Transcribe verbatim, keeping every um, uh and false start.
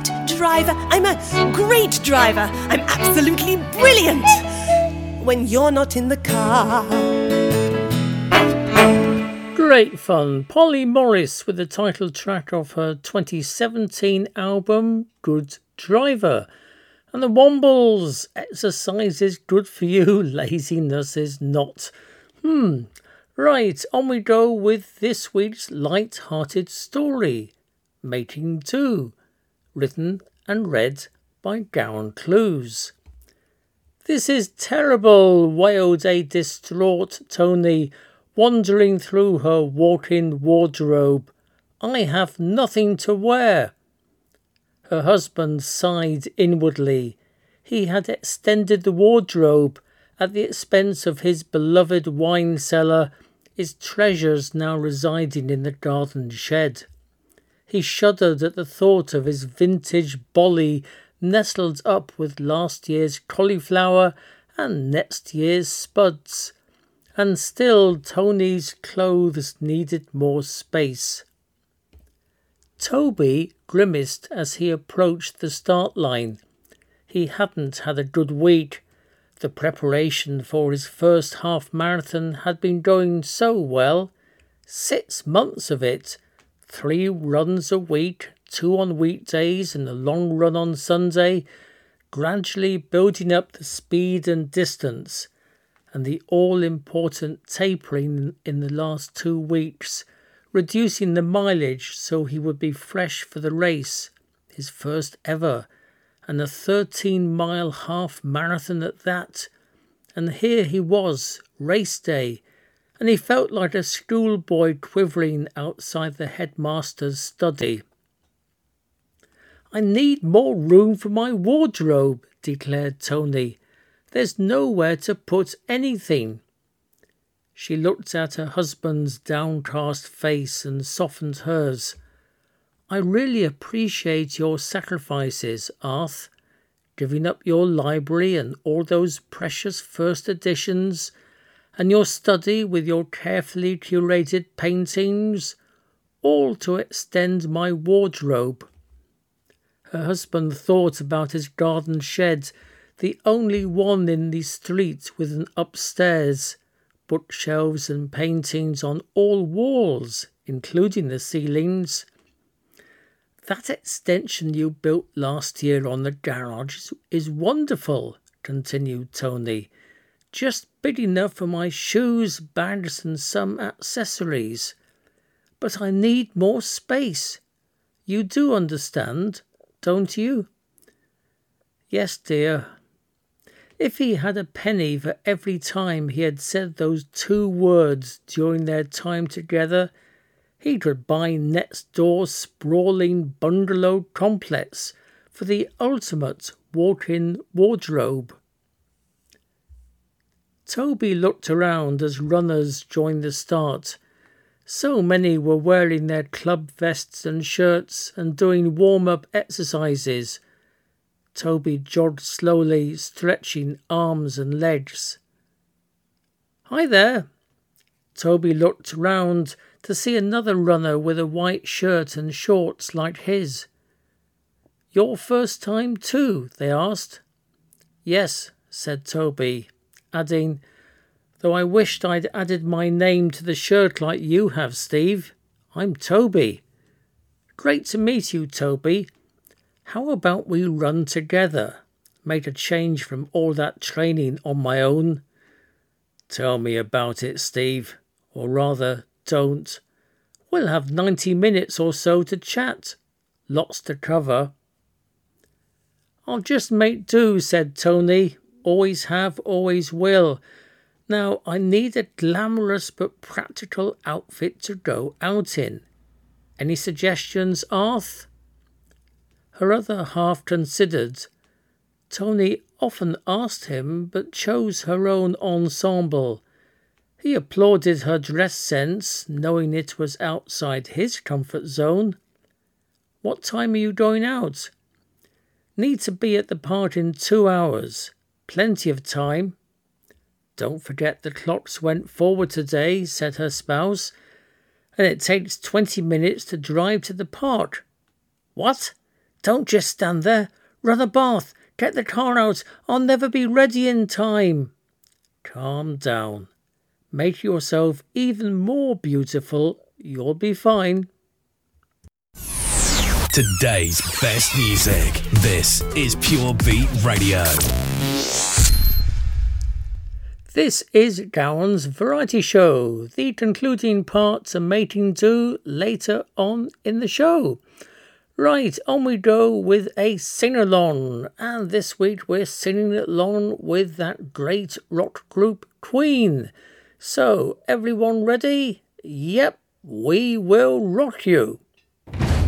driver. I'm a great driver. I'm absolutely brilliant when you're not in the car. Great fun. Polly Morris with the title track of her twenty seventeen album Good Driver. And the Wombles, exercise is good for you, laziness is not. Hmm, right, on we go with this week's light-hearted story, Mating two, written and read by Gowan Clues. This is terrible, wailed a distraught Tony, wandering through her walk-in wardrobe. I have nothing to wear. Her husband sighed inwardly. He had extended the wardrobe at the expense of his beloved wine cellar, his treasures now residing in the garden shed. He shuddered at the thought of his vintage bolly nestled up with last year's cauliflower and next year's spuds. And still Tony's clothes needed more space. Toby grimaced as he approached the start line. He hadn't had a good week. The preparation for his first half marathon had been going so well. Six months of it. Three runs a week, two on weekdays and a long run on Sunday, gradually building up the speed and distance, and the all-important tapering in the last two weeks, reducing the mileage so he would be fresh for the race, his first ever, and a thirteen-mile half marathon at that. And here he was, race day, and he felt like a schoolboy quivering outside the headmaster's study. I need more room for my wardrobe, declared Tony. There's nowhere to put anything. She looked at her husband's downcast face and softened hers. I really appreciate your sacrifices, Arth. Giving up your library and all those precious first editions, and your study with your carefully curated paintings, all to extend my wardrobe. Her husband thought about his garden shed, the only one in the street with an upstairs, bookshelves and paintings on all walls, including the ceilings. That extension you built last year on the garage is, is wonderful, continued Tony. Just big enough for my shoes, bags and some accessories. But I need more space. You do understand, don't you? Yes, dear. If he had a penny for every time he had said those two words during their time together, he could buy next door's sprawling bungalow complex for the ultimate walk-in wardrobe. Toby looked around as runners joined the start. So many were wearing their club vests and shirts and doing warm-up exercises. Toby jogged slowly, stretching arms and legs. Hi there. Toby looked round to see another runner with a white shirt and shorts like his. Your first time too? They asked. Yes, said Toby, adding, though I wished I'd added my name to the shirt like you have, Steve. I'm Toby. Great to meet you, Toby. How about we run together? Make a change from all that training on my own. Tell me about it, Steve. Or rather, don't. We'll have ninety minutes or so to chat. Lots to cover. I'll just make do, said Tony. Always have, always will. Now, I need a glamorous but practical outfit to go out in. Any suggestions, Arth? Her other half considered. Tony often asked him, but chose her own ensemble. He applauded her dress sense, knowing it was outside his comfort zone. What time are you going out? Need to be at the park in two hours. Plenty of time. Don't forget the clocks went forward today, said her spouse, and it takes twenty minutes to drive to the park. What? Don't just stand there. Run a bath. Get the car out. I'll never be ready in time. Calm down. Make yourself even more beautiful. You'll be fine. Today's best music. This is Pure Beat Radio. This is Gowan's Variety Show. The concluding parts are mating do later on in the show. Right, on we go with a sing-along. And this week we're singing along with that great rock group Queen. So, everyone ready? Yep, we will rock you.